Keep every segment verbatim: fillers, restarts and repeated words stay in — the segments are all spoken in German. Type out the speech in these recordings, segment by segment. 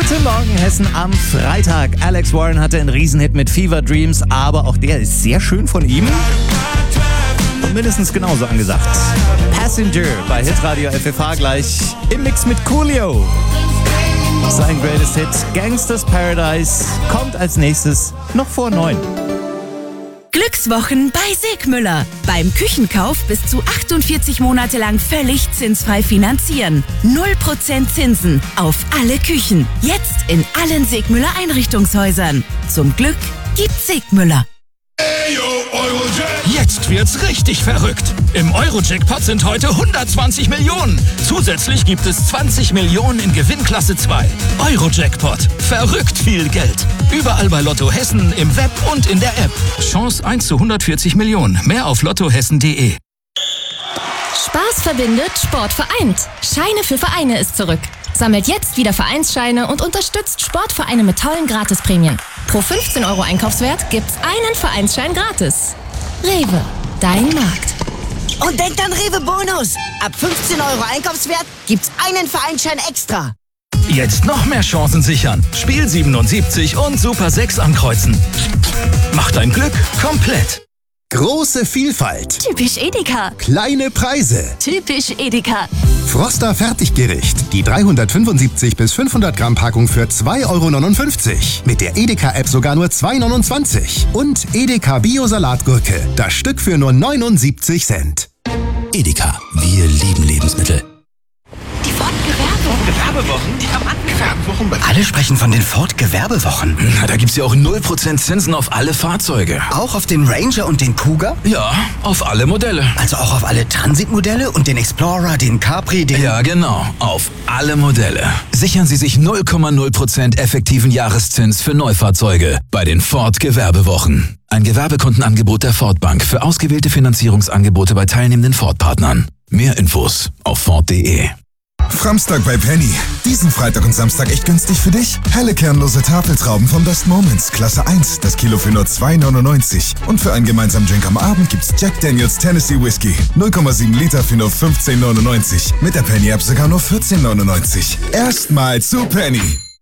Guten Morgen, Hessen am Freitag. Alex Warren hatte einen Riesenhit mit Fever Dreams, aber auch der ist sehr schön von ihm. Und mindestens genauso angesagt. Passenger bei Hitradio F F H gleich im Mix mit Coolio. Sein Greatest Hit, Gangsters Paradise, kommt als nächstes noch vor neun. Glückswochen bei Segmüller. Beim Küchenkauf bis zu achtundvierzig Monate lang völlig zinsfrei finanzieren. null Prozent Zinsen auf alle Küchen. Jetzt in allen Segmüller Einrichtungshäusern. Zum Glück gibt's Segmüller. Jetzt wird's richtig verrückt. Im Euro-Jackpot sind heute hundertzwanzig Millionen. Zusätzlich gibt es zwanzig Millionen in Gewinnklasse zwei. Euro-Jackpot. Verrückt viel Geld. Überall bei Lotto Hessen, im Web und in der App. Chance eins zu hundertvierzig Millionen. Mehr auf lottohessen punkt de. Spaß verbindet, Sport vereint. Scheine für Vereine ist zurück. Sammelt jetzt wieder Vereinsscheine und unterstützt Sportvereine mit tollen Gratisprämien. Pro fünfzehn Euro Einkaufswert gibt's einen Vereinsschein gratis. Rewe, dein Markt. Und denkt an Rewe Bonus. Ab fünfzehn Euro Einkaufswert gibt's einen Vereinsschein extra. Jetzt noch mehr Chancen sichern. Spiel siebenundsiebzig und Super sechs ankreuzen. Macht dein Glück komplett. Große Vielfalt. Typisch Edeka. Kleine Preise. Typisch Edeka. Froster Fertiggericht. Die dreihundertfünfundsiebzig bis fünfhundert Gramm Packung für zwei Euro neunundfünfzig. Mit der Edeka-App sogar nur zwei Euro neunundzwanzig. Und Edeka Bio-Salatgurke. Das Stück für nur neunundsiebzig Cent. Edeka. Wir lieben Lebensmittel. Die Ford-Gewerbewochen? Die haben Gewerbewochen. Alle sprechen von den Ford-Gewerbewochen. Na, da gibt's ja auch null Prozent Zinsen auf alle Fahrzeuge. Auch auf den Ranger und den Kuga? Ja, auf alle Modelle. Also auch auf alle Transit-Modelle und den Explorer, den Capri, den... Ja, genau. Auf alle Modelle. Sichern Sie sich null Komma null Prozent effektiven Jahreszins für Neufahrzeuge bei den Ford-Gewerbewochen. Ein Gewerbekundenangebot der Ford Bank für ausgewählte Finanzierungsangebote bei teilnehmenden Ford-Partnern. Mehr Infos auf Ford punkt de. Framstag bei Penny. Diesen Freitag und Samstag echt günstig für dich. Helle kernlose Tafeltrauben von Best Moments, Klasse eins, das Kilo für nur zwei Euro neunundneunzig. Und für einen gemeinsamen Drink am Abend gibt's Jack Daniels Tennessee Whiskey. null Komma sieben Liter für nur fünfzehn Euro neunundneunzig. Mit der Penny-App sogar nur vierzehn Euro neunundneunzig. Erstmal zu Penny.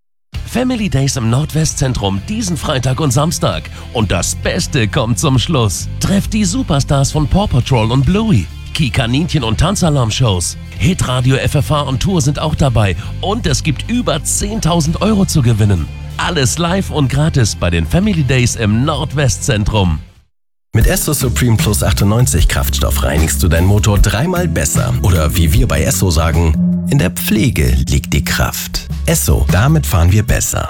Family Days im Nordwestzentrum diesen Freitag und Samstag. Und das Beste kommt zum Schluss. Trefft die Superstars von Paw Patrol und Bluey. Ki-Kaninchen und Tanzalarm-Shows. Hitradio F F H und Tour sind auch dabei. Und es gibt über zehntausend Euro zu gewinnen. Alles live und gratis bei den Family Days im Nordwestzentrum. Mit Esso Supreme Plus achtundneunzig Kraftstoff reinigst du deinen Motor dreimal besser. Oder wie wir bei Esso sagen, in der Pflege liegt die Kraft. Esso, damit fahren wir besser.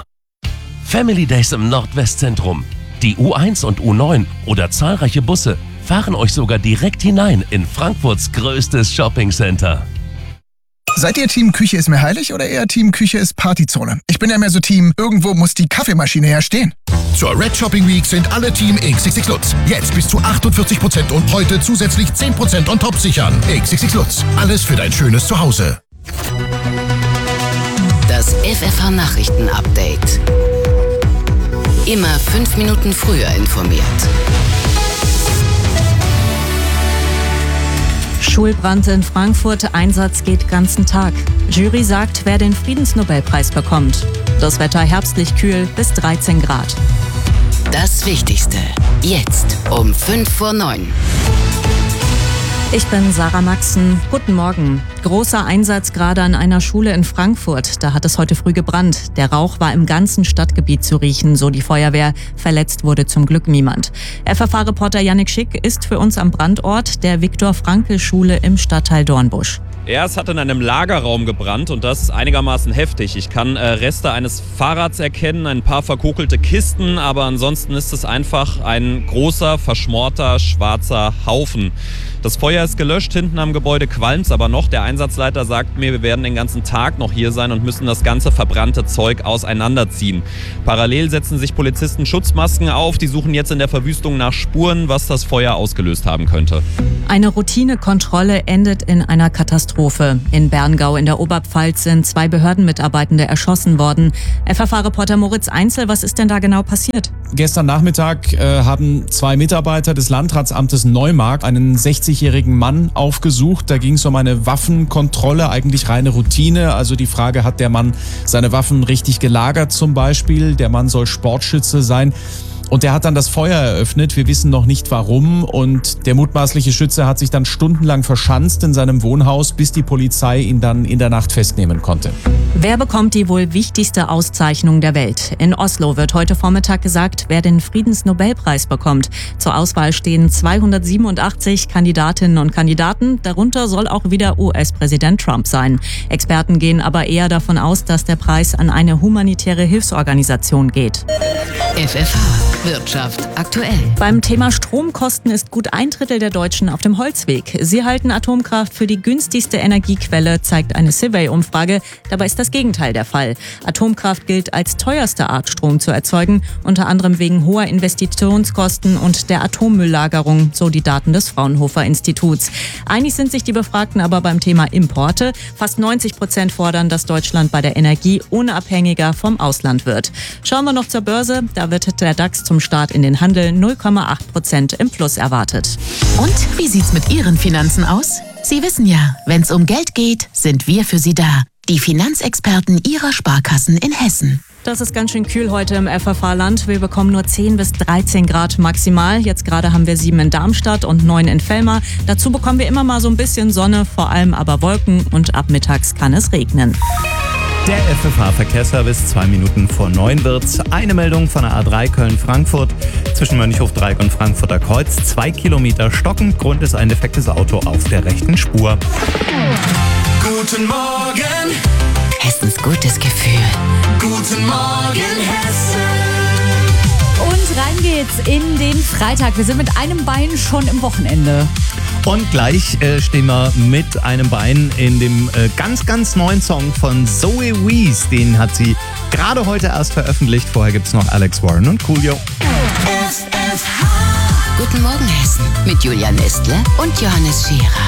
Family Days im Nordwestzentrum. Die U eins und U neun oder zahlreiche Busse fahren euch sogar direkt hinein in Frankfurts größtes Shoppingcenter. Seid ihr Team Küche ist mir heilig oder eher Team Küche ist Partyzone? Ich bin ja mehr so Team, irgendwo muss die Kaffeemaschine ja stehen. Zur Red Shopping Week sind alle Team X X X Lutz. Jetzt bis zu achtundvierzig Prozent und heute zusätzlich zehn Prozent on top sichern. X X X Lutz. Alles für dein schönes Zuhause. Das F F H Nachrichten Update. Immer fünf Minuten früher informiert. Schulbrand in Frankfurt, Einsatz geht ganzen Tag. Jury sagt, wer den Friedensnobelpreis bekommt. Das Wetter herbstlich kühl bis dreizehn Grad. Das Wichtigste, jetzt um fünf vor neun. Ich bin Sarah Maxen. Guten Morgen. Großer Einsatz gerade an einer Schule in Frankfurt. Da hat es heute früh gebrannt. Der Rauch war im ganzen Stadtgebiet zu riechen, so die Feuerwehr. Verletzt wurde zum Glück niemand. F F H-Reporter Yannick Schick ist für uns am Brandort der Viktor-Frankl-Schule im Stadtteil Dornbusch. Ja, es hat in einem Lagerraum gebrannt und das ist einigermaßen heftig. Ich kann äh, Reste eines Fahrrads erkennen, ein paar verkokelte Kisten, aber ansonsten ist es einfach ein großer, verschmorter, schwarzer Haufen. Das Feuer ist gelöscht, hinten am Gebäude qualmt's aber noch. Der Einsatzleiter sagt mir, wir werden den ganzen Tag noch hier sein und müssen das ganze verbrannte Zeug auseinanderziehen. Parallel setzen sich Polizisten Schutzmasken auf, die suchen jetzt in der Verwüstung nach Spuren, was das Feuer ausgelöst haben könnte. Eine Routinekontrolle endet in einer Katastrophe. In Berngau in der Oberpfalz sind zwei Behördenmitarbeitende erschossen worden. F F H-Reporter Moritz Einzel, was ist denn da genau passiert? Gestern Nachmittag äh, haben zwei Mitarbeiter des Landratsamtes Neumarkt einen sechzig sechsunddreißigjährigen Mann aufgesucht. Da ging es um eine Waffenkontrolle, eigentlich reine Routine. Also die Frage, hat der Mann seine Waffen richtig gelagert zum Beispiel? Der Mann soll Sportschütze sein. Und der hat dann das Feuer eröffnet. Wir wissen noch nicht warum. Und der mutmaßliche Schütze hat sich dann stundenlang verschanzt in seinem Wohnhaus, bis die Polizei ihn dann in der Nacht festnehmen konnte. Wer bekommt die wohl wichtigste Auszeichnung der Welt? In Oslo wird heute Vormittag gesagt, wer den Friedensnobelpreis bekommt. Zur Auswahl stehen zweihundertsiebenundachtzig Kandidatinnen und Kandidaten. Darunter soll auch wieder U S-Präsident Trump sein. Experten gehen aber eher davon aus, dass der Preis an eine humanitäre Hilfsorganisation geht. F F H Wirtschaft aktuell. Beim Thema Stromkosten ist gut ein Drittel der Deutschen auf dem Holzweg. Sie halten Atomkraft für die günstigste Energiequelle, zeigt eine Survey-Umfrage. Dabei ist das Gegenteil der Fall. Atomkraft gilt als teuerste Art, Strom zu erzeugen, unter anderem wegen hoher Investitionskosten und der Atommülllagerung, so die Daten des Fraunhofer-Instituts. Einig sind sich die Befragten aber beim Thema Importe. Fast neunzig Prozent fordern, dass Deutschland bei der Energie unabhängiger vom Ausland wird. Schauen wir noch zur Börse. Da wird der DAX zum Start in den Handel null Komma acht Prozent im Plus erwartet. Und wie sieht's mit Ihren Finanzen aus? Sie wissen ja, wenn's um Geld geht, sind wir für Sie da. Die Finanzexperten Ihrer Sparkassen in Hessen. Das ist ganz schön kühl heute im F F H-Land. Wir bekommen nur zehn bis dreizehn Grad maximal. Jetzt gerade haben wir sieben in Darmstadt und neun in Vellmar. Dazu bekommen wir immer mal so ein bisschen Sonne, vor allem aber Wolken, und ab mittags kann es regnen. Der F F H-Verkehrsservice, zwei Minuten vor neun wird's. Eine Meldung von der A drei Köln-Frankfurt zwischen Mönchhof-Dreieck und Frankfurter Kreuz. Zwei Kilometer stockend. Grund ist ein defektes Auto auf der rechten Spur. Guten Morgen, Hessens gutes Gefühl. guten Morgen, Hessen. Und rein geht's in den Freitag. Wir sind mit einem Bein schon im Wochenende. Und gleich äh, stehen wir mit einem Bein in dem äh, ganz, ganz neuen Song von Zoe Wees. Den hat sie gerade heute erst veröffentlicht. Vorher gibt's noch Alex Warren und Coolio. F F H. Guten Morgen, Hessen. Mit Julia Nestle und Johannes Scherer.